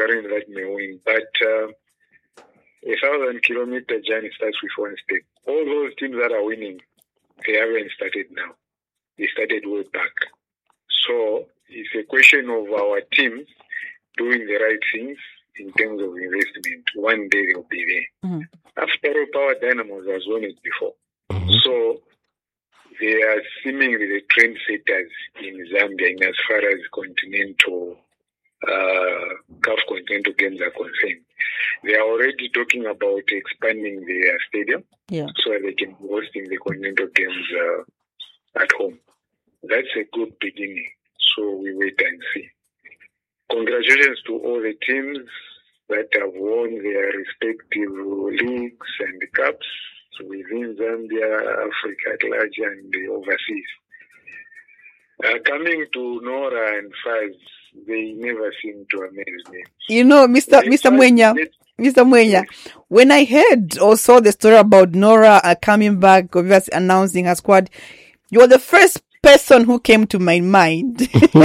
concurrent that may win, but 1,000-kilometer journey starts with one step. All those teams that are winning, they haven't started now. They started way back. So it's a question of our teams doing the right things in terms of investment. One day they'll be there. Mm-hmm. After all, Power Dynamos has won it before. Mm-hmm. So they are seemingly the trendsetters in Zambia in as far as continental CAF Continental Games are concerned. They are already talking about expanding their stadium so they can be hosting the Continental Games at home. That's a good beginning. So we wait and see. Congratulations to all the teams that have won their respective leagues and cups within Zambia, Africa at large, and overseas. Coming to Nora and Faz, they never seem to amaze me. You know, Mr. Mwenya, when I heard or saw the story about Nora coming back, obviously announcing her squad, you were the first person who came to my mind.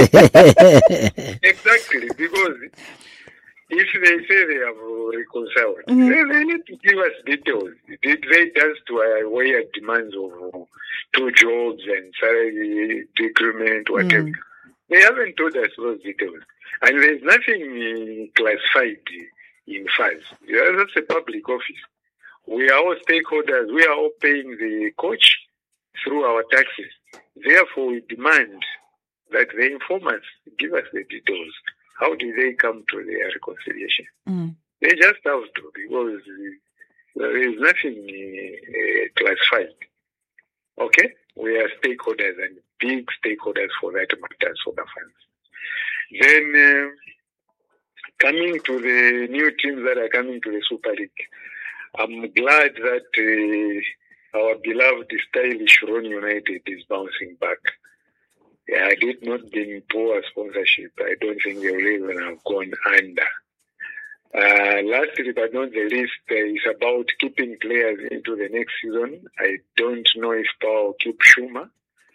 Exactly, because if they say they have reconciled, they need to give us details. Did they dance to our demands of 2 jobs and salary decrement, whatever? They haven't told us those details. And there's nothing classified in FAS. That's a public office. We are all stakeholders. We are all paying the coach through our taxes. Therefore, we demand that they inform us, give us the details. How did they come to their reconciliation? They just have to, because there is nothing classified. Okay? We are stakeholders and big stakeholders for that matter, for the fans. Then, coming to the new teams that are coming to the Super League, I'm glad that our beloved stylish Ron United is bouncing back. Had it not been poor sponsorship, I don't think they would even have gone under. Lastly, but not the least, is about keeping players into the next season. I don't know if Power will keep Schumer.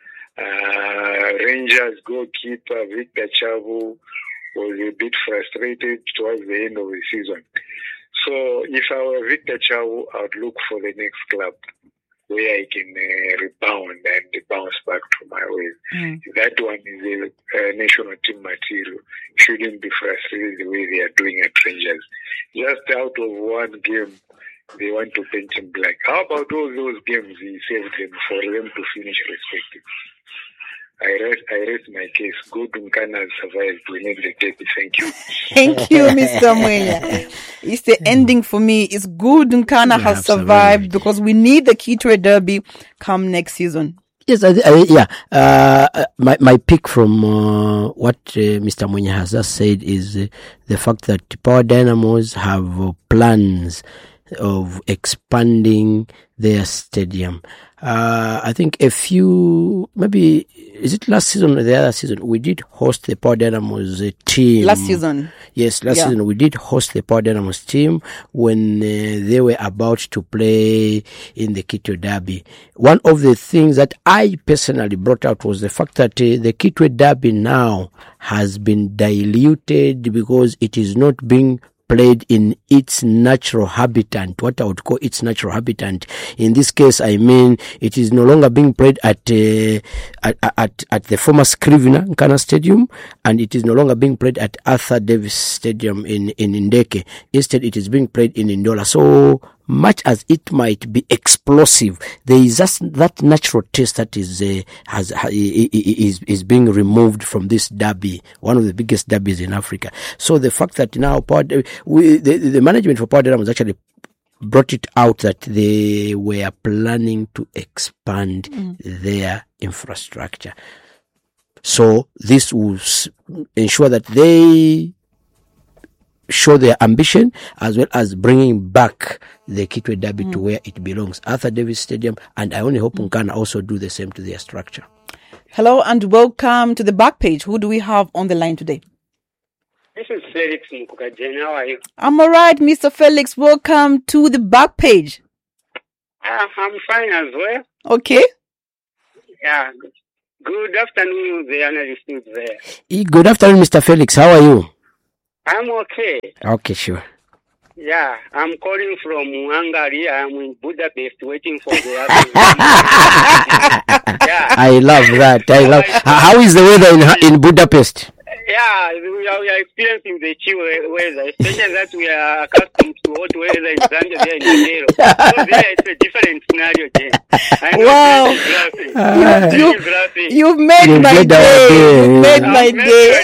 Rangers goalkeeper Victor Chavu was a bit frustrated towards the end of the season. So if I were Victor Chavu, I would look for the next club where I can rebound and bounce back to my ways. That one is a national team material. Shouldn't be frustrated the way they are doing at Rangers. Just out of one game, they want to paint him black. How about all those games he saved them for them to finish respective? I rest my case. Good Nkana has survived. We need the derby. Thank you. Thank you, Mr. Mwenya. It's the ending for me. It's good Nkana has survived because we need the Kitwe Derby come next season. Yes, my pick from what Mr. Mwenya has just said is the fact that Power Dynamos have plans of expanding their stadium. I think maybe, is it last season or the other season? We did host the Power Dynamos team. Last season. Yes, last season we did host the Power Dynamos team when they were about to play in the Kitwe Derby. One of the things that I personally brought out was the fact that the Kitwe Derby now has been diluted because it is not being played in its natural habitat, what I would call its natural habitat. In this case, I mean, it is no longer being played at the former Scrivener Nkana Stadium, and it is no longer being played at Arthur Davis Stadium in Ndeke. Instead, it is being played in Ndola. So much as it might be explosive, there is just that natural taste that is being removed from this derby, one of the biggest derbies in Africa. So the fact that now the management for Power Dynamos actually brought it out that they were planning to expand their infrastructure. So this will ensure that they show their ambition as well as bringing back the Kitwe Derby to where it belongs, Arthur Davis Stadium, and I only hope Nkana also do the same to their structure. Hello and welcome to the back page. Who do we have on the line today? This is Felix Mukukajen. How are you? I'm all right, Mr. Felix. Welcome to the back page. I'm fine as well. Okay. Yeah. Good afternoon, the analysts there. Good afternoon, Mr. Felix. How are you? I'm okay. Okay, sure. Yeah, I'm calling from Hungary. I'm in Budapest waiting for the other. Yeah. I love that. How is the weather in Budapest? Yeah, we are experiencing the chill weather, especially that we are accustomed to hot weather in Zambia, there in Zambia. So there it's a different scenario, Jane. Wow. You've made my day. You've made my day.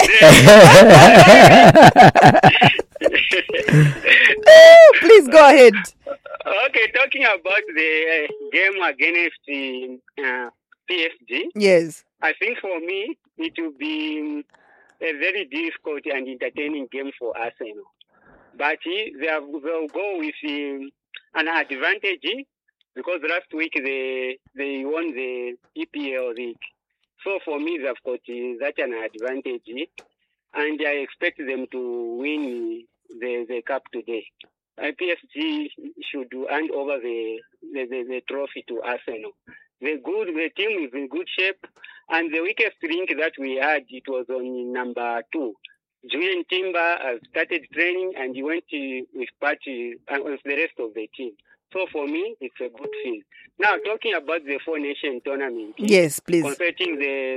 Please go ahead. Okay, talking about the game against the PSG. Yes. I think for me, it will be a very difficult and entertaining game for Arsenal. But they'll go with an advantage because last week they won the EPL league. So for me, they've got that an advantage. And I expect them to win the cup today. PSG should hand over the trophy to Arsenal. The team is in good shape, and the weakest link that we had, it was on number 2. Julian Timber has started training, and he went with the rest of the team. So for me, it's a good thing. Now talking about the Four Nation tournament. Yes, please. Concerning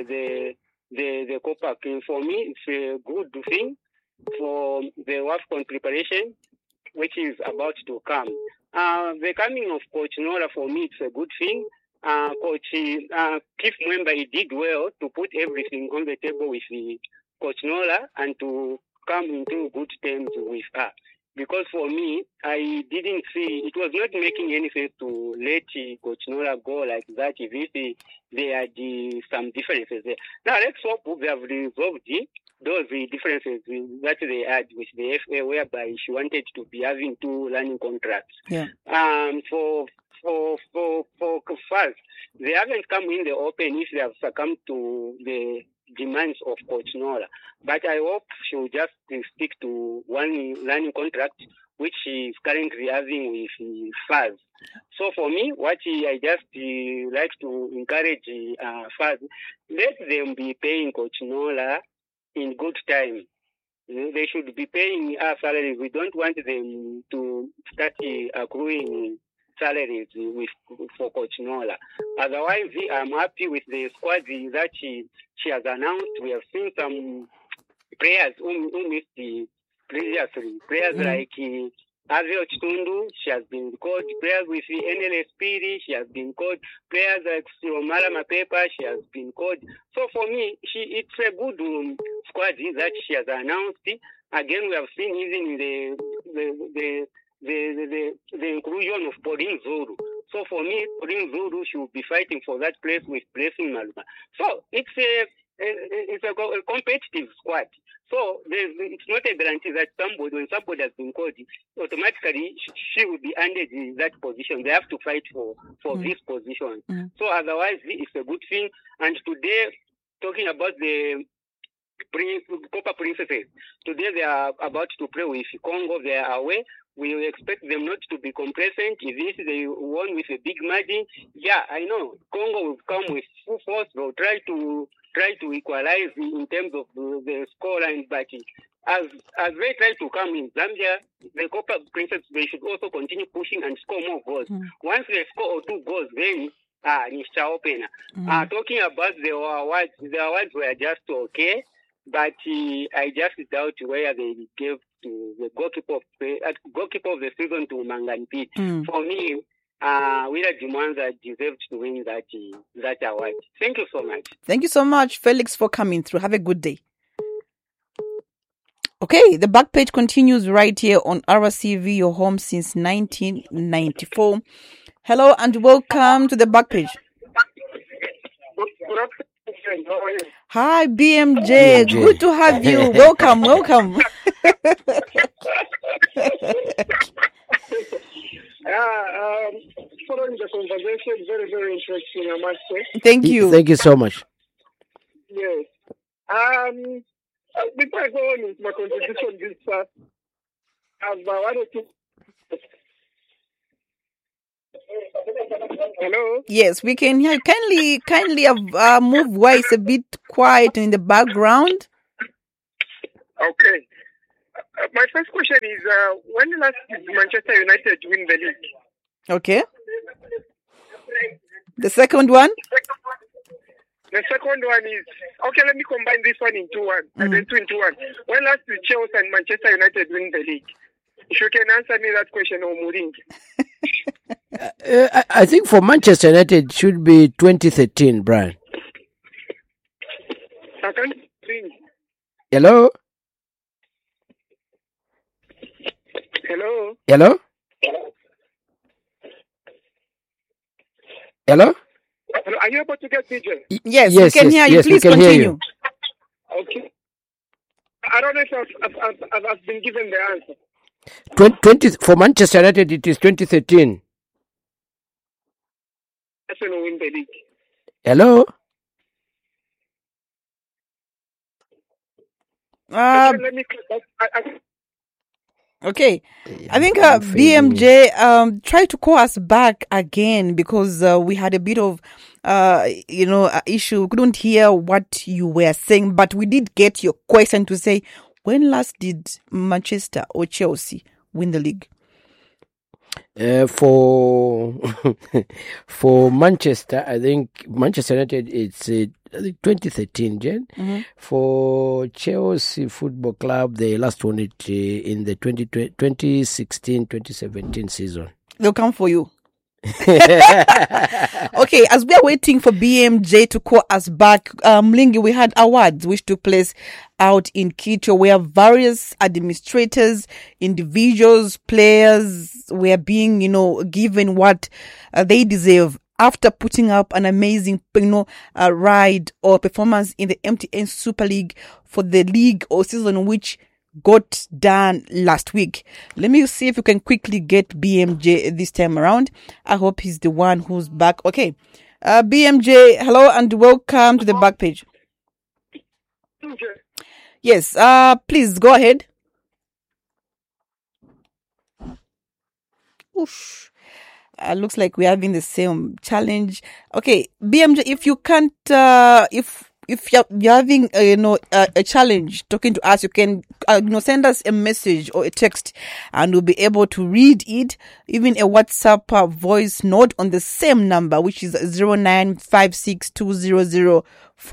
the Copa, for me, it's a good thing for the WAFCON preparation, which is about to come. The coming of Coach Nora, for me, it's a good thing. Coach Keith Mwemba, he did well to put everything on the table with Coach Nora and to come into good terms with her. Because for me, I didn't see, it was not making any sense to let Coach Nora go like that if there had some differences there. Now, let's hope they have resolved those differences that they had with the FA, whereby she wanted to be having 2 learning contracts. Yeah. For first, they haven't come in the open if they have succumbed to the demands of Coach Nora. But I hope she'll just stick to 1 learning contract, which she is currently having with Faz. So for me, what I just like to encourage Faz, let them be paying Coach Nora in good time. They should be paying our salaries. We don't want them to start accruing salaries for Coach Nola. Otherwise, I'm happy with the squad that she has announced. We have seen some players who missed previously. Players like Avio Chitundu, she has been called. Players with NLS Piri, she has been called. Players like Siomala Mapepa, she has been called. So for me, it's a good squad that she has announced. Again, we have seen even the inclusion of Pauline Zulu. So for me, Pauline Zulu should be fighting for that place with Blessing Maluma. So it's a competitive squad. So it's not a guarantee that when somebody has been called, automatically she will be under that position. They have to fight for this position. So otherwise, it's a good thing. And today, talking about the Copa Princesses, today they are about to play with Congo. They are away. We expect them not to be complacent. If they won with a big margin, yeah, I know Congo will come with full force. They'll try to equalize in terms of the scoreline, but as they try to come in Zambia, the Copa Princess, they should also continue pushing and score more goals. Once they score 2 goals, then it's open. Talking about the awards were just okay, but I just doubt where they gave to the goalkeeper of the season to Manganpi. For me, Willa Dimwanza deserved to win that award. Thank you so much. Thank you so much, Felix, for coming through. Have a good day. Okay, the back page continues right here on RCV, your home since 1994. Hello and welcome to the back page. Hi, BMJ. Good to have you. Welcome. Following the conversation, very, very interesting, I must say. Thank you. Thank you so much. Yes. Before I go on with my contribution this part, I've wanted to... Hello? Yes, we can hear. Kindly move where it's a bit quiet in the background. Okay. My first question is, when last did Manchester United win the league? Okay. The second one? The second one is, okay, let me combine this one into one, and then two into one. When last did Chelsea and Manchester United win the league? If you can answer me that question, or Mourinho. I think for Manchester United it should be 2013, Brian. I can't think. Hello? Hello? Hello? Hello? Are you able to get me, Jay? Yes, we can hear you. Yes, Please we can hear continue. you. Okay. I don't know if I've been given the answer. 20 for Manchester United, it is 2013. Arsenal win the league. Hello? Let me. Okay. I think BMJ try to call us back again because we had a bit of issue. Couldn't hear what you were saying, but we did get your question to say, when last did Manchester or Chelsea win the league? For Manchester, I think Manchester United, it's 2013, Jen. Mm-hmm. For Chelsea Football Club, they last won it in the 2016-2017 season. They'll come for you. Okay, as we are waiting for BMJ to call us back, Mlingi, we had awards which took place out in Kitwe where various administrators, individuals, players were being, given what they deserve after putting up an amazing, ride or performance in the MTN Super League for the league or season which got done last week. Let me see if you can quickly get BMJ this time around. I hope he's the one who's back. Okay. BMJ, hello and welcome to the back page. Okay. Yes, please go ahead. Oof. Looks like we're having the same challenge. Okay, BMJ, if you can't, if you're having a challenge talking to us, you can send us a message or a text and we'll be able to read it, even a WhatsApp voice note on the same number, which is 0956200490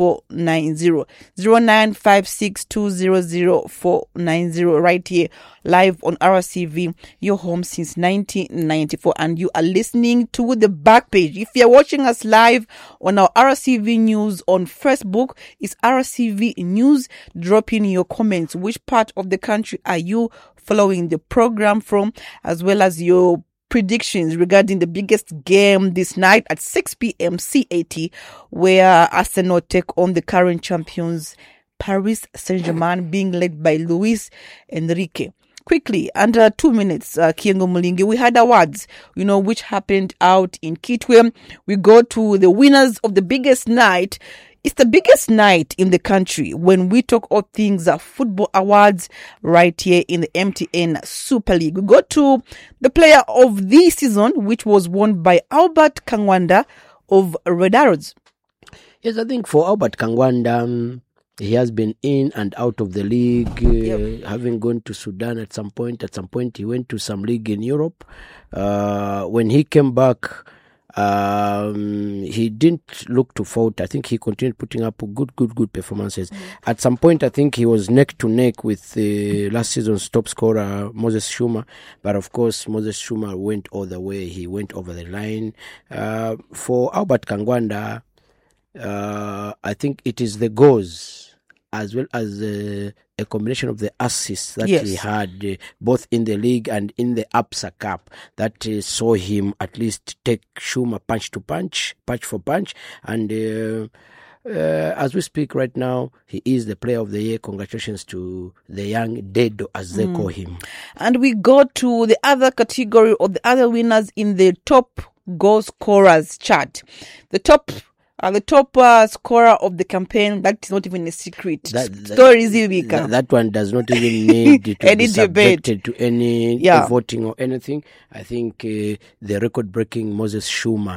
0956200490, right here live on RCV, your home since 1994, and you are listening to the back page. If you're watching us live on our RCV News on Facebook, it's RCV News. Drop in your comments. Which part of the country are you following the program from, as well as your predictions regarding the biggest game this night at 6 p.m. CAT, where Arsenal take on the current champions Paris Saint-Germain, being led by Luis Enrique. Quickly, under 2 minutes, Kiengo Mulingi, we had awards, which happened out in Kitwe. We go to the winners of the biggest night. It's the biggest night in the country when we talk all things football awards right here in the MTN Super League. We go to the player of the season, which was won by Albert Kangwanda of Red Arrows. Yes, I think for Albert Kangwanda, he has been in and out of the league, having gone to Sudan at some point. At some point, he went to some league in Europe. When he came back, he didn't look to fault. I think he continued putting up good performances. At some point, I think he was neck to neck with last season's top scorer, Moses Schumer. But of course, Moses Schumer went all the way. He went over the line. For Albert Kangwanda, I think it is the goals as well as a combination of the assists that he had both in the league and in the Absa Cup that saw him at least take Schumer punch for punch. And as we speak right now, he is the player of the year. Congratulations to the young Dedo, as they call him. And we go to the other category of the other winners in the top goal scorers chart. The top scorer of the campaign, that's not even a secret. That one does not even need to any be subjected to any voting or anything. I think the record-breaking Moses Schumer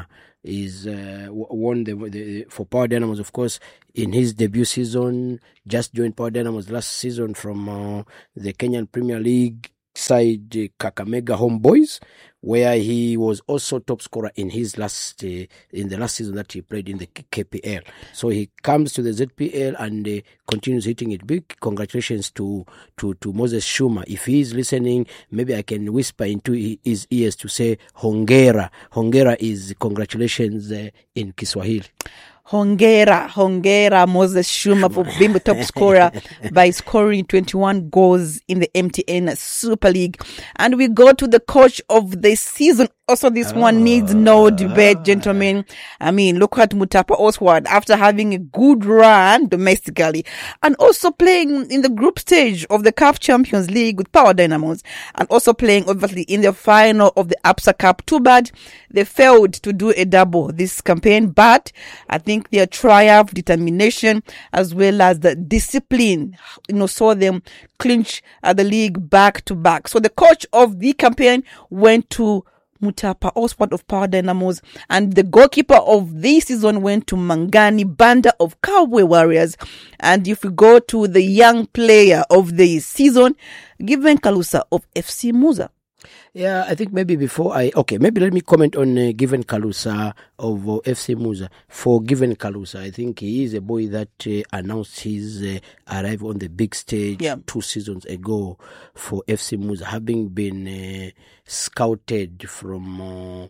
is won the for Power Dynamos, of course, in his debut season. Just joined Power Dynamos last season from the Kenyan Premier League side Kakamega Homeboys, where he was also top scorer in his last in the last season that he played in the KPL. So he comes to the ZPL and continues hitting it big. Congratulations to Moses Schumer. If he is listening, maybe I can whisper into his ears to say hongera. Hongera is congratulations in Kiswahili. Hongera Moses Schumer for being the top scorer by scoring 21 goals in the MTN Super League. And we go to the coach of the season. Also, this one needs no debate, gentlemen. I mean, look at Mutapa Oswald after having a good run domestically and also playing in the group stage of the CAF Champions League with Power Dynamos and also playing obviously in the final of the APSA Cup. Too bad they failed to do a double this campaign, but I think their triumph, determination, as well as the discipline, saw them clinch the league back to back. So the coach of the campaign went to Mutapa Oswald of Power Dynamos, and the goalkeeper of this season went to Mangani Banda of Cowboy Warriors. And if we go to the young player of the season, Given Kalusa of FC Muza. Yeah, I think maybe maybe let me comment on Given Kalusa of FC Muza. For Given Kalusa, I think he is a boy that announced his arrival on the big stage 2 seasons ago for FC Muza, having been scouted from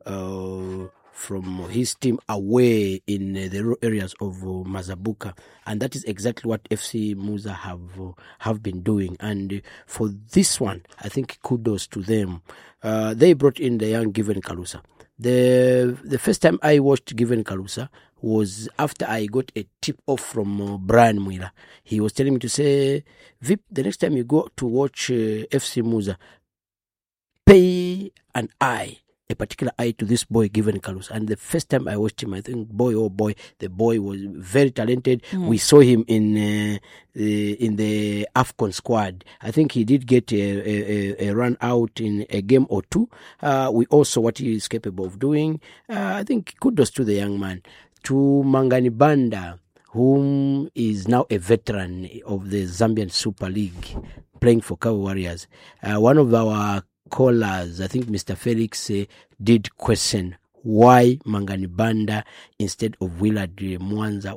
his team away in the rural areas of Mazabuka, and that is exactly what FC Muza have been doing. And for this one, I think kudos to them. They brought in the young Given Kalusa. The first time I watched Given Kalusa was after I got a tip off from Brian Mwila. He was telling me to say, Vip, the next time you go to watch FC Muza, pay an eye, a particular eye to this boy Given Kalusa. And the first time I watched him, I think, boy, oh boy, the boy was very talented. We saw him in the AFCON squad. I think he did get a run out in a game or two. We all saw what he is capable of doing. I think kudos to the young man. To Mangani Banda, whom is now a veteran of the Zambian Super League, playing for Cowboy Warriors. One of our callers, I think Mr. Felix, did question why Mangani Banda instead of Willard Mwanza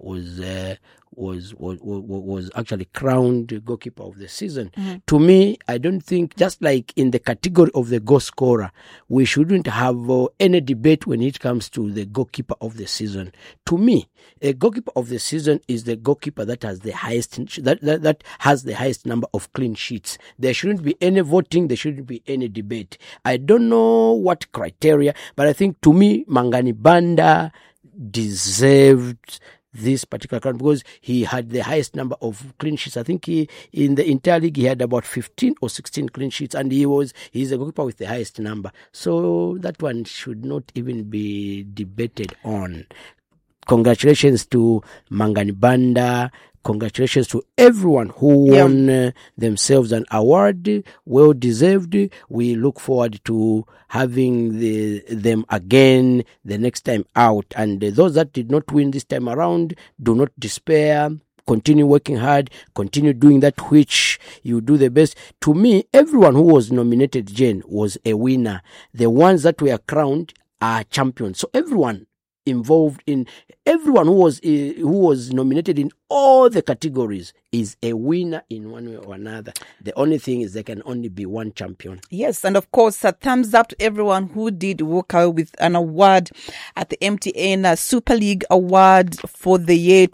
was actually crowned goalkeeper of the season. To me, I don't think, just like in the category of the goal scorer, we shouldn't have any debate when it comes to the goalkeeper of the season. To me, a goalkeeper of the season is the goalkeeper that has the highest that has the highest number of clean sheets. There shouldn't be any voting. There shouldn't be any debate. I don't know what criteria, but I think to me, Mangani Banda deserved this particular crown because he had the highest number of clean sheets. I think in the entire league he had about 15 or 16 clean sheets, and he's a goalkeeper with the highest number. So that one should not even be debated on. Congratulations to Mangani Banda. Congratulations to everyone who won themselves an award. Well deserved. We look forward to having them again the next time out. And those that did not win this time around, do not despair. Continue working hard. Continue doing that which you do the best. To me, everyone who was nominated, Jane, was a winner. The ones that were crowned are champions. So everyone involved in everyone who was nominated in all the categories is a winner in one way or another. The only thing is there can only be one champion. Yes, and of course, a thumbs up to everyone who did walk out with an award at the MTN Super League Award for the year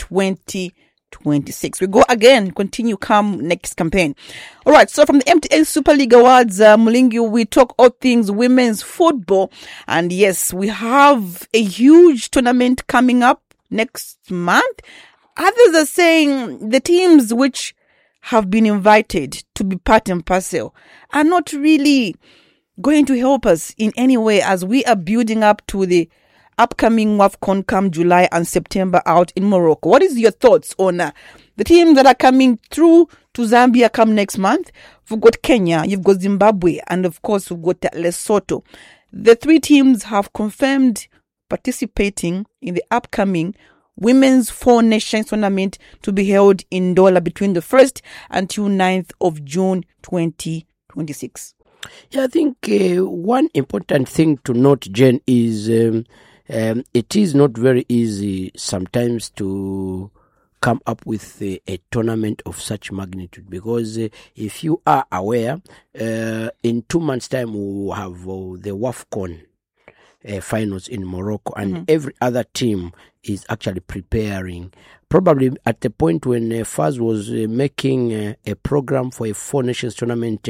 2026. We go again, continue come next campaign. All right, so from the MTN Super League Awards, Mulingi, we talk all things women's football. And yes, we have a huge tournament coming up next month. Others are saying the teams which have been invited to be part and parcel are not really going to help us in any way as we are building up to the upcoming WAFCON come July and September out in Morocco. What is your thoughts on the teams that are coming through to Zambia come next month? We've got Kenya, you've got Zimbabwe, and of course we've got Lesotho. The 3 teams have confirmed participating in the upcoming Women's Four Nations Tournament to be held in Ndola between the 1st until 9th of June 2026. Yeah, I think one important thing to note, Jen, is it is not very easy sometimes to come up with a tournament of such magnitude, because if you are aware, in 2 months' time we will have the WAFCON finals in Morocco, and every other team is actually preparing. Probably at the point when FAS was making a program for a Four Nations tournament,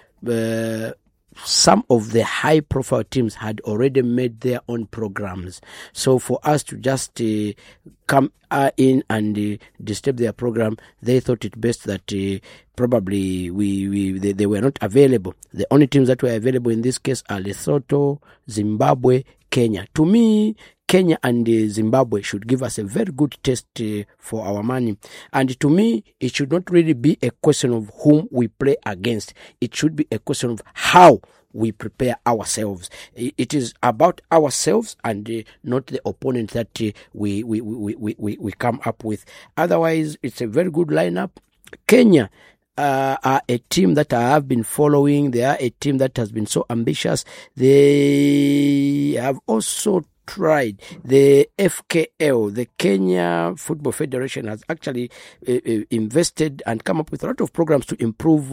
some of the high-profile teams had already made their own programs. So for us to just come in and disturb their program, they thought it best that probably they were not available. The only teams that were available in this case are Lesotho, Zimbabwe, Kenya. To me, Kenya and Zimbabwe should give us a very good test for our money. And to me, it should not really be a question of whom we play against. It should be a question of how we prepare ourselves. It is about ourselves and not the opponent that we come up with. Otherwise, it's a very good lineup. Kenya are a team that I have been following. They are a team that has been so ambitious. They have also tried. The FKL, the Kenya Football Federation, has actually invested and come up with a lot of programs to improve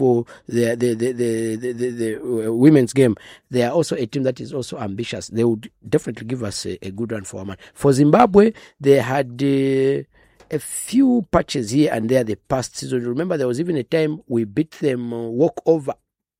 the women's game. They are also a team that is also ambitious. They would definitely give us a good run for our money. For Zimbabwe, they had a few patches here and there the past season. Remember, there was even a time we beat them walk over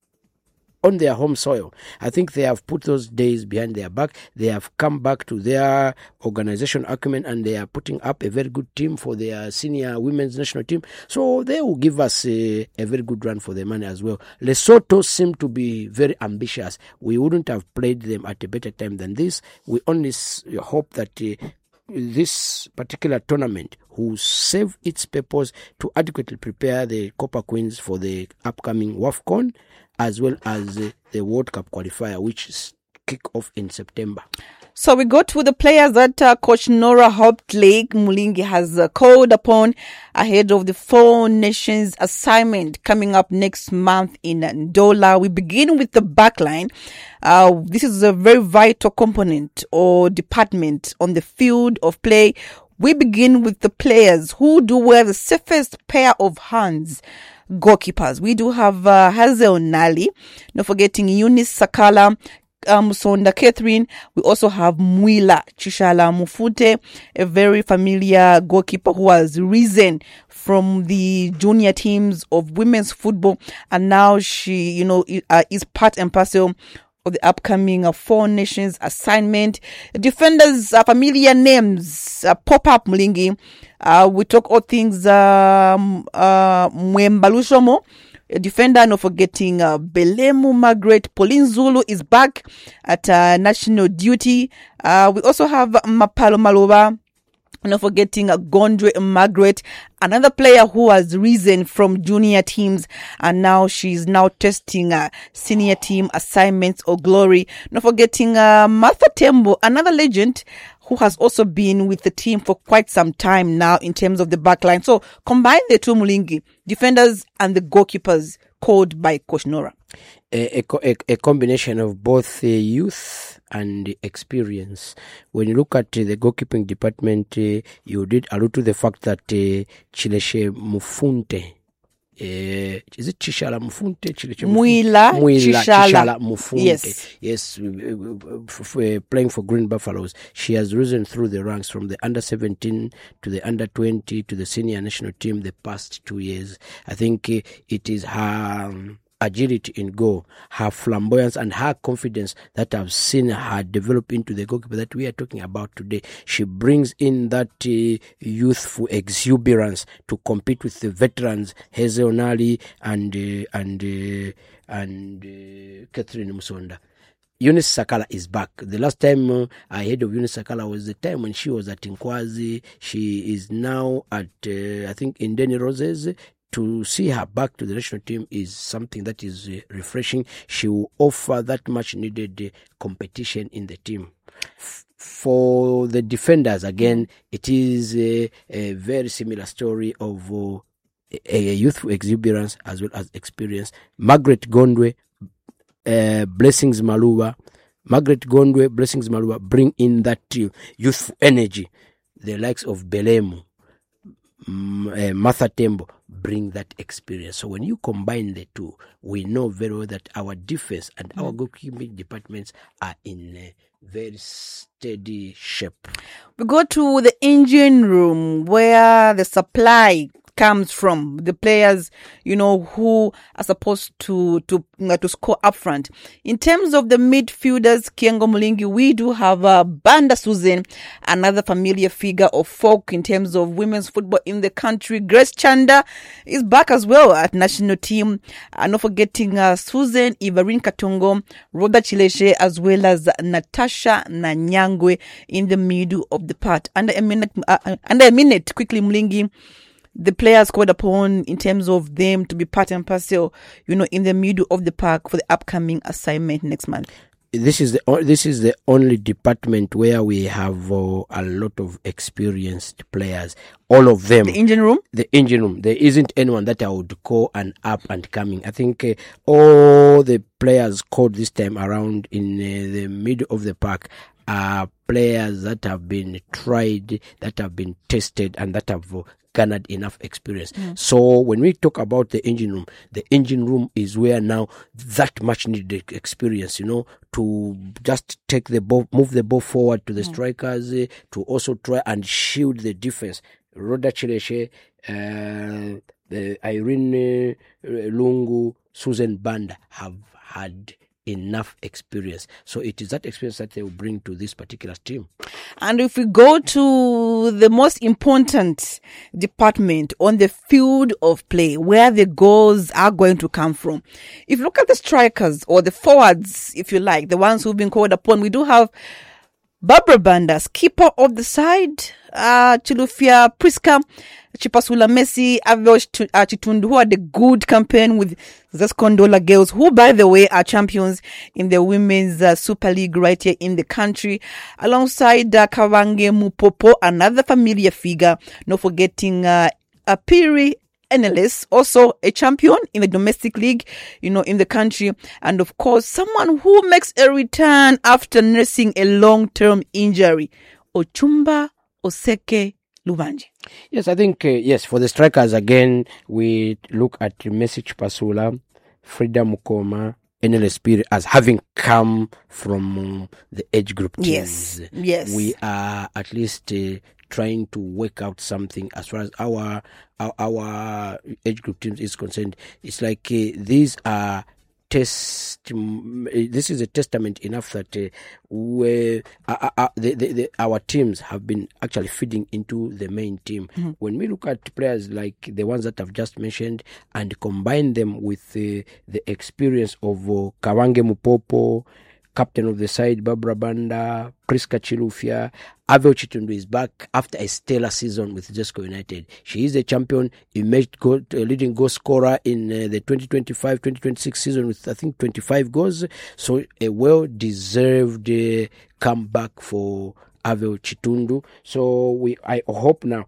on their home soil. I think they have put those days behind their back. They have come back to their organization acumen, and they are putting up a very good team for their senior women's national team. So they will give us a very good run for their money as well. Lesotho seem to be very ambitious. We wouldn't have played them at a better time than this. We only hope that this particular tournament will serve its purpose to adequately prepare the Copper Queens for the upcoming WAFCON, as well as the World Cup qualifier, which kick off in September. So we go to the players that Coach Nora Hoptlake Mulingi has called upon ahead of the Four Nations assignment coming up next month in Ndola. We begin with the backline. This is a very vital component or department on the field of play. We begin with the players who do wear the safest pair of hands. Goalkeepers. We do have Hazel Nali, not forgetting Eunice Sakala, Musonda Catherine. We also have Mwila Chishala Mufute, a very familiar goalkeeper who has risen from the junior teams of women's football, and now she, is part and parcel of the upcoming Four Nations assignment. Defenders, familiar names pop up, Mulingi. We talk all things Mwembalushomo, a defender, not forgetting Belemu Margaret. Pauline Zulu is back at national duty. We also have Mapalo Maloba, not forgetting Gondre Margaret, another player who has risen from junior teams, and now she's now testing senior team assignments or glory. Not forgetting Martha Tembo, another legend who has also been with the team for quite some time now in terms of the backline. So combine the two, Mulingi, defenders and the goalkeepers called by Coach Nora. A combination of both youth and experience. When you look at the goalkeeping department, you did allude to the fact that Chileshe Mufunte, is it Chishala Mufunte? Mwila Chishala Mufunte. Yes, Playing for Green Buffaloes. She has risen through the ranks from the under 17 to the under 20 to the senior national team the past 2 years. I think it is her agility in goal, her flamboyance and her confidence that I've seen her develop into the goalkeeper that we are talking about today. She brings in that youthful exuberance to compete with the veterans, Hazel Nali and Catherine Musonda. Eunice Sakala is back. The last time I heard of Eunice Sakala was the time when she was at Nkwazi. She is now at, I think, Indeni Roses. To see her back to the national team is something that is refreshing. She will offer that much needed competition in the team. For the defenders, again, it is a very similar story of a youthful exuberance as well as experience. Margaret Gondwe, Blessings Maluba. Margaret Gondwe, Blessings Maluba bring in that youthful energy. The likes of Belemu, Martha Tembo bring that experience. So when you combine the two, we know very well that our defense and our goalkeeping departments are in a very steady shape. We go to the engine room where the supply comes from, the players, who are supposed to score up front. In terms of the midfielders, Kiengo Mulingi, we do have Banda Susan, another familiar figure of folk in terms of women's football in the country. Grace Chanda is back as well at national team. Not forgetting Susan, Ivarin Katongo, Rhoda Chileshe, as well as Natasha Nanyangwe in the middle of the part. Under a minute, quickly, Mulingi, the players called upon in terms of them to be part and parcel, in the middle of the park for the upcoming assignment next month. This is the only department where we have a lot of experienced players. All of them. The engine room? The engine room. There isn't anyone that I would call an up and coming. I think all the players called this time around in the middle of the park are players that have been tried, that have been tested, and that have garnered enough experience. So when we talk about the engine room is where now that much needed experience, to just take the ball, move the ball forward to the strikers, to also try and shield the defense. Rhoda Chileshe, the Irene Lungu, Susan Banda have had enough experience. So it is that experience that they will bring to this particular team. And if we go to the most important department on the field of play, where the goals are going to come from, if you look at the strikers or the forwards, if you like, the ones who've been called upon, we do have Barbara Banda, keeper of the side, Chilufya Priska, Chipasula Messi, Aveoch Chitundu, who had a good campaign with Zescondola Girls, who, by the way, are champions in the Women's Super League right here in the country, alongside Kavange Mupopo, another familiar figure, not forgetting Apiri Enelis, also a champion in the domestic league, in the country. And of course, someone who makes a return after nursing a long-term injury, Ochumba Oseke Lubanji. Yes, I think, for the strikers, again, we look at Messi Chipasula, Frida Mukoma, Enelis Piri as having come from the age group teams. Yes. We are at least trying to work out something as far as our age group teams is concerned. It's like these are this is a testament enough that our teams have been actually feeding into the main team. When we look at players like the ones that I've just mentioned and combine them with the experience of Kawange Mupopo, captain of the side, Barbara Banda, Priska Chilufya, Aveoch Chitundu is back after a stellar season with Zesco United. She is a champion, emerged leading goal scorer in the 2025-2026 season with, I think, 25 goals. So a well-deserved comeback for Aveoch Chitundu. So I hope now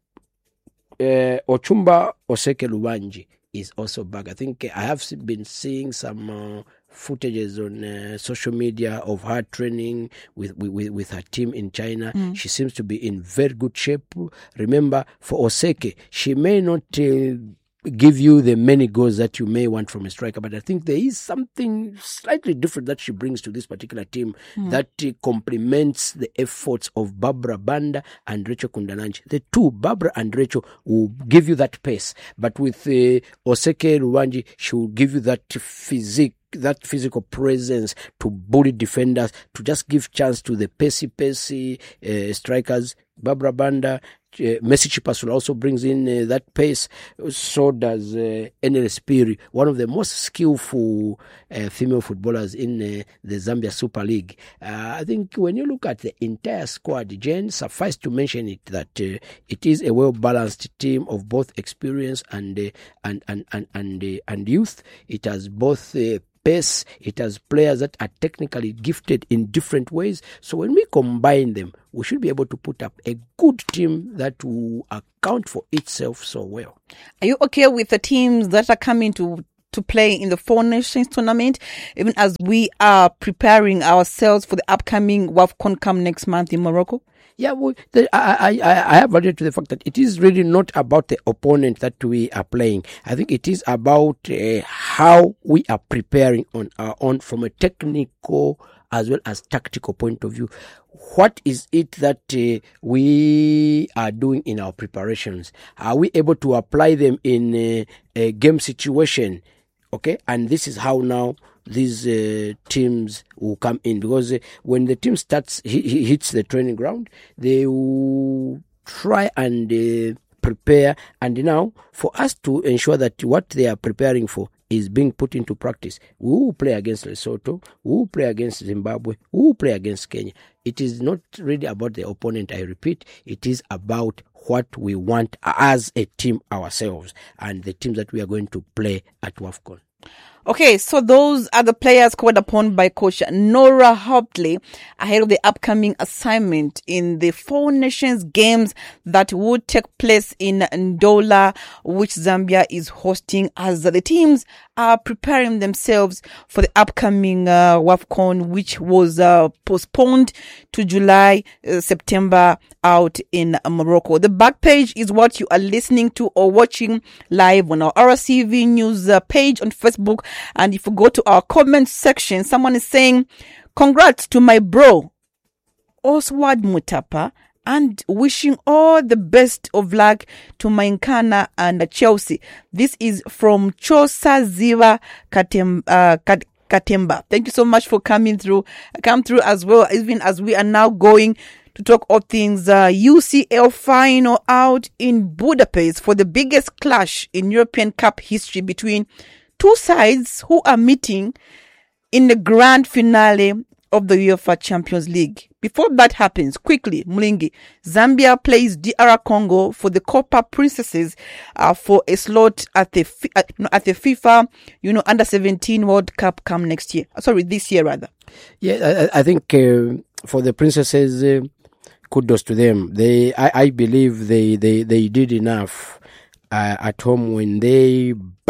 Ochumba Oseke Lubanji is also back. I think I have been seeing some footages on social media of her training with her team in China. She seems to be in very good shape. Remember, for Oseke, she may not give you the many goals that you may want from a striker, but I think there is something slightly different that she brings to this particular team that complements the efforts of Barbara Banda and Rachel Kundananji. The two, Barbara and Rachel, will give you that pace, but with Oseke Lubanji, she will give you that physical presence to bully defenders, to just give chance to the pacey strikers. Barbara Banda, Messi Chipasula also brings in that pace. So does Enelis Piri, one of the most skillful female footballers in the Zambia Super League. I think when you look at the entire squad, Jane, suffice to mention it that it is a well-balanced team of both experience and youth. It has both pace. It has players that are technically gifted in different ways. So when we combine them, we should be able to put up a good team that will account for itself so well. Are you okay with the teams that are coming to play in the Four Nations tournament, even as we are preparing ourselves for the upcoming WAFCON come next month in Morocco? Yeah, I have alluded to the fact that it is really not about the opponent that we are playing. I think it is about how we are preparing on our own from a technical as well as tactical point of view. What is it that we are doing in our preparations? Are we able to apply them in a game situation? Okay, and this is how now these teams will come in, because when the team starts hits the training ground, they will try and prepare. And now, for us to ensure that what they are preparing for is being put into practice, we will play against Lesotho, we will play against Zimbabwe, we will play against Kenya. It is not really about the opponent, I repeat. It is about what we want as a team ourselves and the teams that we are going to play at WAFCON. Okay, so those are the players called upon by Coach Nora Hopley ahead of the upcoming assignment in the Four Nations games that would take place in Ndola, which Zambia is hosting, as the teams are preparing themselves for the upcoming WAFCON, which was postponed to July, September out in Morocco. The back page is what you are listening to or watching live on our RCV News page on Facebook. And if you go to our comment section, someone is saying, congrats to my bro, Oswald Mutapa, and wishing all the best of luck to Mainkana and Chelsea. This is from Chosa Ziva Katemba. Thank you so much for coming through. Come through as well, even as we are now going to talk all things UCL final out in Budapest for the biggest clash in European Cup history between two sides who are meeting in the grand finale of the UEFA Champions League. Before that happens, quickly, Mlingi, Zambia plays DR Congo for the Copa Princesses for a slot at the FIFA, under 17 World Cup come next year. Sorry, this year rather. Yeah, I think for the Princesses, kudos to them. I believe they did enough at home when they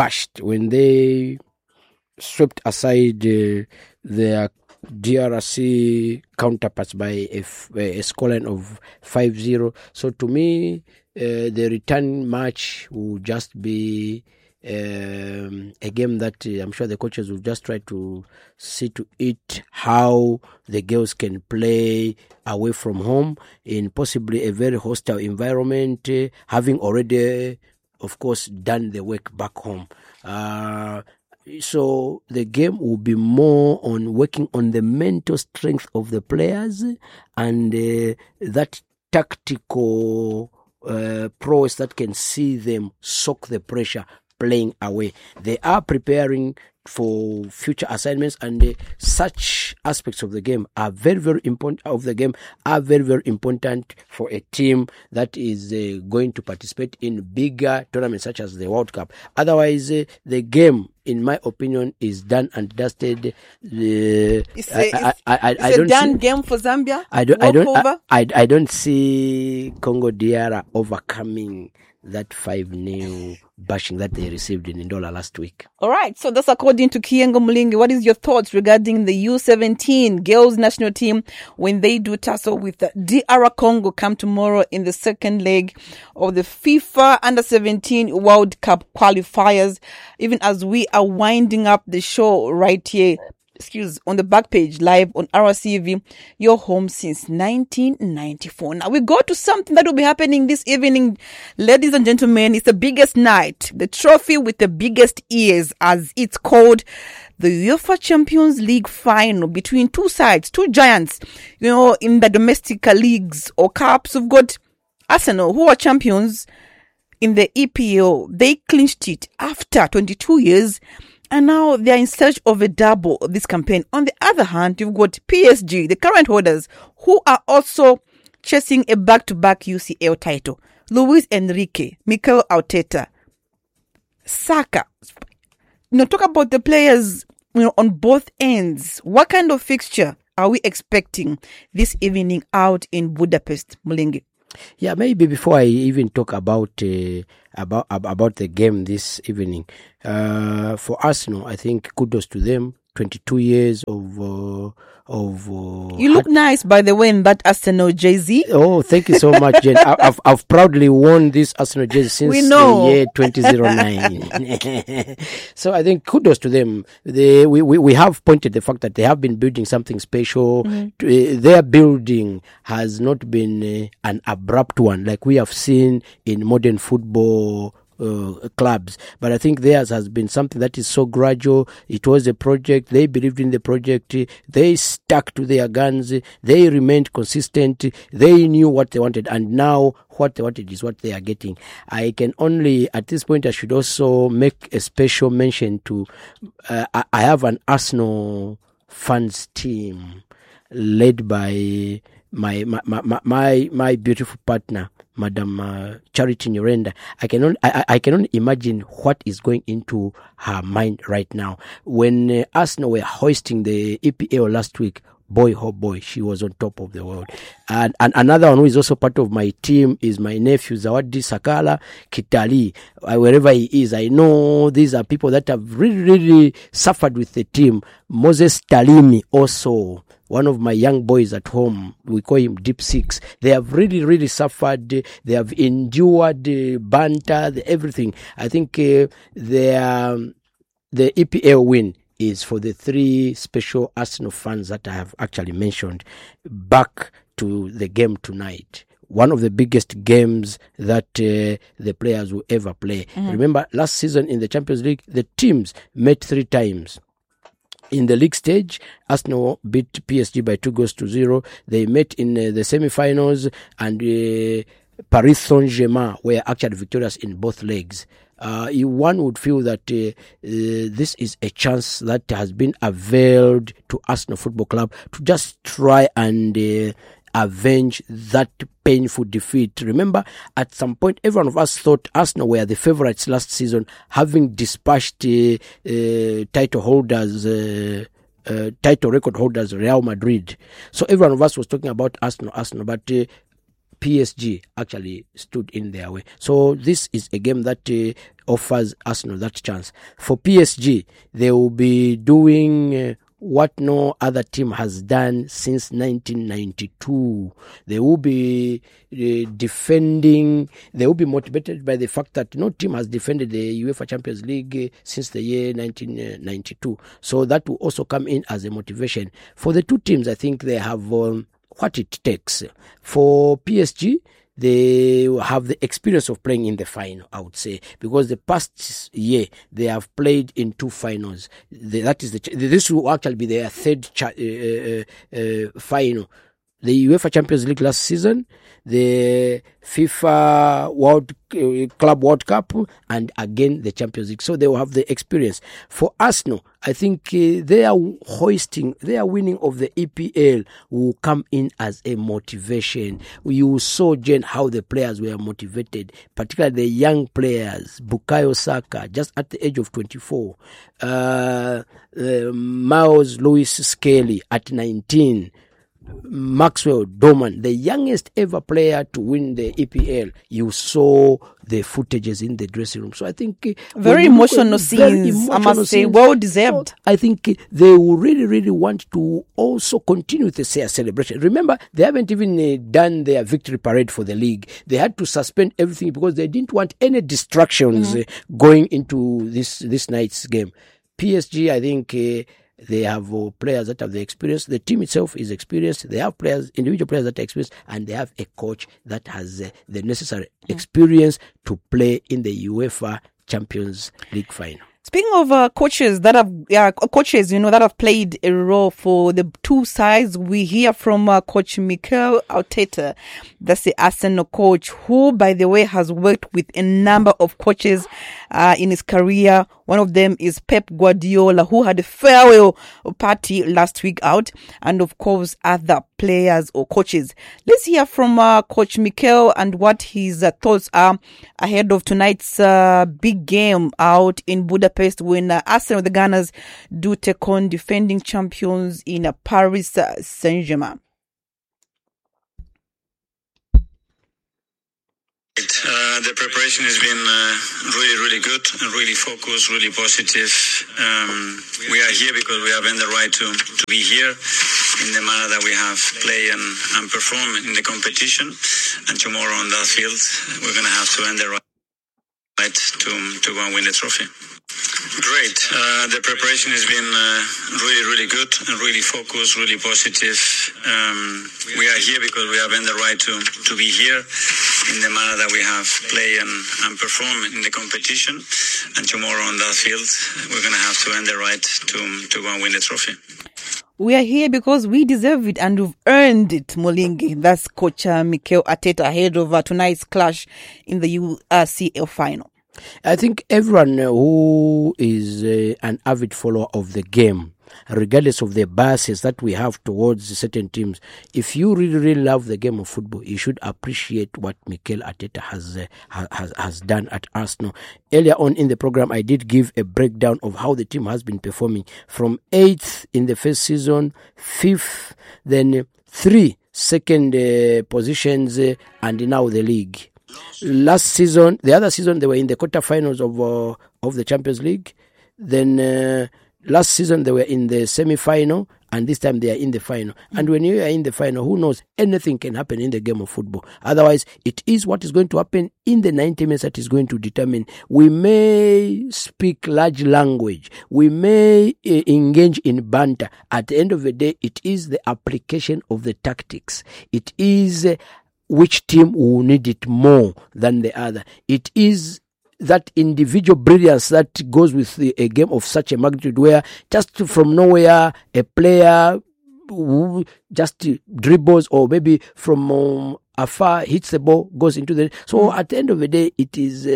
swept aside their DRC counterparts by a scoreline of 5-0. So to me, the return match will just be a game that I'm sure the coaches will just try to see to it how the girls can play away from home in possibly a very hostile environment, having already, of course, done the work back home. So the game will be more on working on the mental strength of the players and that tactical prowess that can see them soak the pressure playing away. They are preparing for future assignments, and such aspects of the game are very, very important. Very, very important for a team that is going to participate in bigger tournaments such as the World Cup. Otherwise, the game, in my opinion, is done and dusted. It's a done game for Zambia. I don't see Congo DR overcoming that 5-0 bashing that they received in Ndola last week. All right, so that's according to Kiengo Mlingi. What is your thoughts regarding the U17 girls national team when they do tussle with the DR Congo come tomorrow in the second leg of the FIFA Under-17 World Cup qualifiers, even as we are winding up the show right here on the back page live on RCV, your home since 1994. Now we go to something that will be happening this evening, ladies and gentlemen. It's the biggest night, the trophy with the biggest ears, as it's called, the UEFA Champions League final between two sides, two giants, in the domestic leagues or cups. We've got Arsenal, who are champions in the EPL. They clinched it after 22 years. And now they are in search of a double this campaign. On the other hand, you've got PSG, the current holders, who are also chasing a back-to-back UCL title. Luis Enrique, Mikel Arteta, Saka. Talk about the players on both ends. What kind of fixture are we expecting this evening out in Budapest, Mulenge? Yeah, maybe before I even talk about the game this evening, for Arsenal, I think kudos to them. 22 years of you look nice, by the way, in that Arsenal jersey. Oh, thank you so much, Jen. I've proudly worn this Arsenal jersey since the year 2009. So I think kudos to them. We have pointed the fact that they have been building something special. Mm-hmm. Their building has not been an abrupt one like we have seen in modern football clubs, but I think theirs has been something that is so gradual. It was a project. They believed in the project. They stuck to their guns. They remained consistent. They knew what they wanted, and now what they wanted is what they are getting. I can only, at this point, I should also make a special mention to I have an Arsenal fans team led by my beautiful partner, Madam Charity Nyurenda. I can only imagine what is going into her mind right now. When Arsenal were hoisting the EPL last week, boy, oh boy, she was on top of the world. And another one who is also part of my team is my nephew, Zawadi Sakala Kitali. Wherever he is, I know these are people that have really, really suffered with the team. Moses Talimi also, one of my young boys at home, we call him Deep Six. They have really, really suffered. They have endured banter, everything. I think the EPL win is for the three special Arsenal fans that I have actually mentioned. Back to the game tonight. One of the biggest games that the players will ever play. Mm-hmm. Remember, last season in the Champions League, the teams met 3 times. In the league stage, Arsenal beat PSG by 2-0. They met in the semi-finals, and Paris Saint-Germain were actually victorious in both legs. One would feel that this is a chance that has been availed to Arsenal Football Club to just try and avenge that painful defeat. Remember, at some point, every one of us thought Arsenal were the favourites last season, having dispatched title record holders Real Madrid. So every one of us was talking about Arsenal, but PSG actually stood in their way. So this is a game that offers Arsenal that chance. For PSG, they will be doing what no other team has done since 1992. They will be defending. They will be motivated by the fact that no team has defended the UEFA Champions League since the year 1992. So that will also come in as a motivation. For the two teams, I think they have what it takes. For PSG, they have the experience of playing in the final, I would say, because the past year they have played in 2 finals. This will actually be their 3rd final. The UEFA Champions League last season, the FIFA Club World Cup, and again the Champions League. So they will have the experience. For Arsenal, I think their winning of the EPL will come in as a motivation. You saw, Jen, how the players were motivated, particularly the young players. Bukayo Saka, just at the age of 24. Miles Lewis Skelly at 19. Maxwell Doman, the youngest ever player to win the EPL. You saw the footages in the dressing room. So I think very emotional scenes, I must say, well deserved. So I think they will really, really want to also continue with the celebration. Remember, they haven't even done their victory parade for the league. They had to suspend everything because they didn't want any distractions going into this night's game. PSG, I think they have players that have the experience. The team itself is experienced. They have individual players that are experienced, and they have a coach that has the necessary experience to play in the UEFA Champions League final. Speaking of coaches that have that have played a role for the two sides, we hear from Coach Mikel Arteta, that's the Arsenal coach, who, by the way, has worked with a number of coaches in his career. One of them is Pep Guardiola, who had a farewell party last week out, and of course other players or coaches. Let's hear from Coach Mikel and what his thoughts are ahead of tonight's big game out in Budapest when Arsenal, the Gunners, do take on defending champions in Paris Saint-Germain. The preparation has been really good and really focused, really positive. We are here because we have earned the right to be here in the manner that we have play and perform in the competition. And tomorrow on that field, we're going to have to earn the right to go and win the trophy. Great. The preparation has been really good and really focused, really positive. We are here because we have earned the right to be here in the manner that we have play and perform in the competition. And tomorrow on that field, we're going to have to earn the right to go and win the trophy. We are here because we deserve it and we've earned it, Molingi. That's Coach Mikel Arteta ahead of tonight's clash in the UCL final. I think everyone who is an avid follower of the game, regardless of the biases that we have towards certain teams, if you really love the game of football, you should appreciate what Mikel Arteta has done at Arsenal. Earlier on in the program, I did give a breakdown of how the team has been performing from 8th in the first season, 5th, then 3 second positions, and now the league. Last season, the other season, they were in the quarterfinals of the Champions League. Then last season, they were in the semi-final, and this time they are in the final. And when you are in the final, who knows? Anything can happen in the game of football. Otherwise, it is what is going to happen in the 90 minutes that is going to determine. We may speak large language. We may engage in banter. At the end of the day, it is the application of the tactics. It is which team will need it more than the other. It is that individual brilliance that goes with a game of such a magnitude where just from nowhere a player who just dribbles or maybe from afar hits the ball, goes into the... So at the end of the day, it is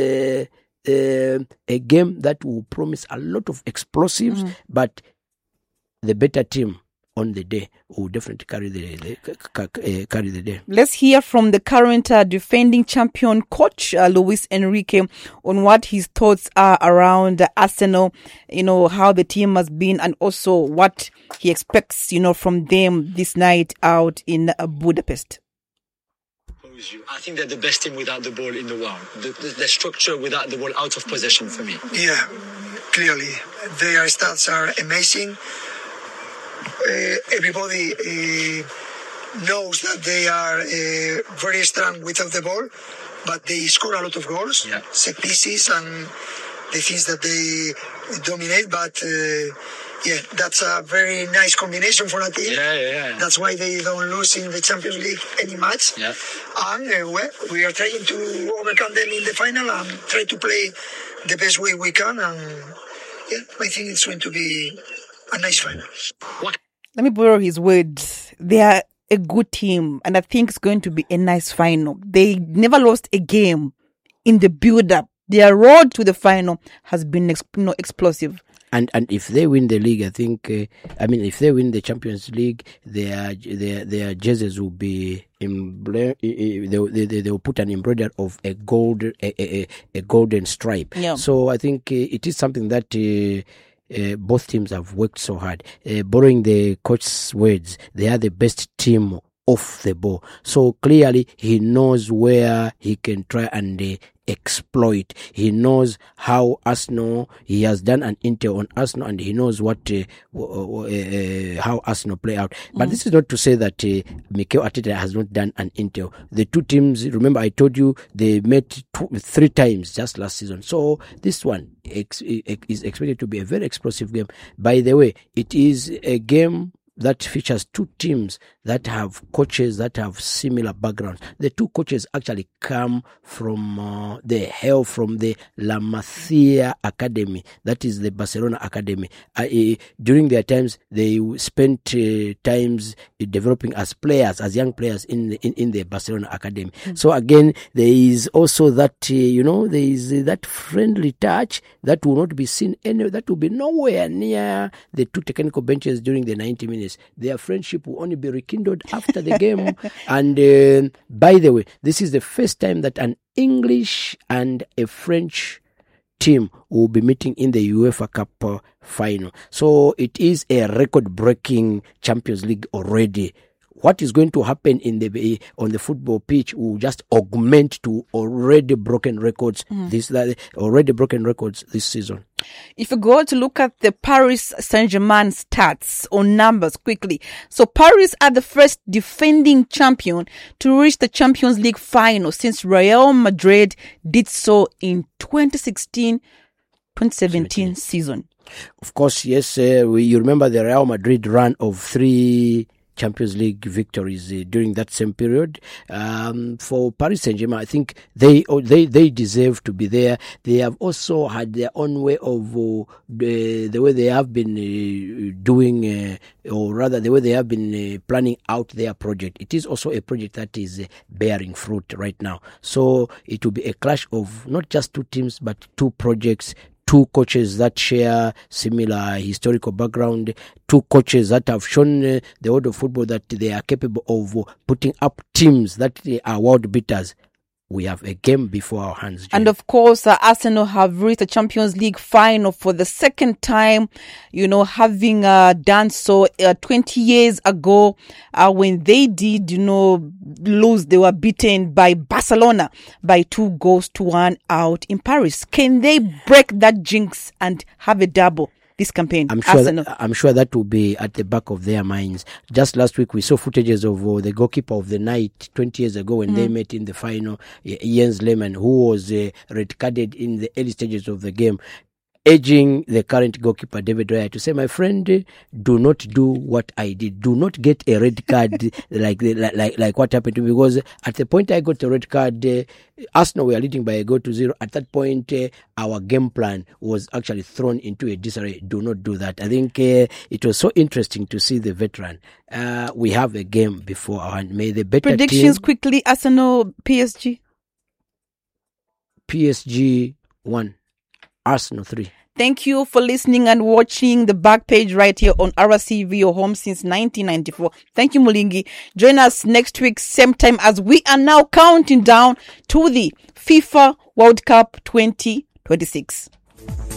a game that will promise a lot of explosives, but the better team on the day will definitely carry the day. Let's hear from the current defending champion coach Luis Enrique on what his thoughts are around Arsenal, how the team has been, and also what he expects, from them this night out in Budapest. I think they're the best team without the ball in the world. The structure without the ball out of possession for me. Yeah, clearly. Their stats are amazing. Everybody knows that they are very strong without the ball, but they score a lot of goals, set pieces, and the things that they dominate. But that's a very nice combination for a team. That's why they don't lose in the Champions League any match. And we are trying to overcome them in the final and try to play the best way we can. And I think it's going to be a nice final. Let me borrow his words. They are a good team, and I think it's going to be a nice final. They never lost a game in the build-up. Their road to the final has been explosive. And if they win the league, I think, if they win the Champions League, their jerseys will be they will put an embroidery of a golden stripe. So I think it is something that both teams have worked so hard. Borrowing the coach's words, they are the best team off the ball. So clearly he knows where he can try and exploit. He knows how Arsenal, he has done an intel on Arsenal, and he knows what how Arsenal play out. But this is not to say that Mikel Arteta has not done an intel. The two teams, remember I told you, they met 3 times just last season. So this one is expected to be a very explosive game. By the way, it is a game that features two teams that have coaches that have similar backgrounds. The two coaches actually come from from the La Masia Academy, that is the Barcelona Academy. During their times, they spent times developing as players, as young players in the Barcelona Academy. So again, there is also that there is that friendly touch that will not be seen anywhere. That will be nowhere near the two technical benches during the 90 minutes. Their friendship will only be rekindled after the game. And by the way, this is the first time that an English and a French team will be meeting in the UEFA Cup final. So it is a record-breaking Champions League already. What is going to happen on the football pitch will just augment to already broken records this season. If you go to look at the Paris Saint-Germain stats or numbers quickly, so Paris are the first defending champion to reach the Champions League final since Real Madrid did so in 2016-2017 season. Of course, yes. You remember the Real Madrid run of 3 Champions League victories during that same period. For Paris Saint-Germain, I think they deserve to be there. They have also had their own way of the way they have been doing, or rather the way they have been planning out their project. It is also a project that is bearing fruit right now. So it will be a clash of not just two teams, but two projects, two coaches that share similar historical background, two coaches that have shown the world of football that they are capable of putting up teams that are world beaters. We have a game before our hands. Jane. And of course, Arsenal have reached the Champions League final for the second time, having done so 20 years ago when they did, lose. They were beaten by Barcelona by 2-1 out in Paris. Can they break that jinx and have a double this campaign? I'm sure that will be at the back of their minds. Just last week, we saw footages of the goalkeeper of the night 20 years ago when they met in the final, Jens Lehmann, who was red carded in the early stages of the game, urging the current goalkeeper David Raya to say, my friend, do not do what I did. Do not get a red card like what happened to me, because at the point I got a red card, Arsenal were leading by 1-0. At that point, our game plan was actually thrown into a disarray. Do not do that. I think it was so interesting to see the veteran. We have a game before our hand. May the better predictions team, quickly. Arsenal, PSG. PSG 1. Arsenal 3. Thank you for listening and watching the back page right here on RCV, your home since 1994. Thank you, Mulingi. Join us next week, same time, as we are now counting down to the FIFA World Cup 2026.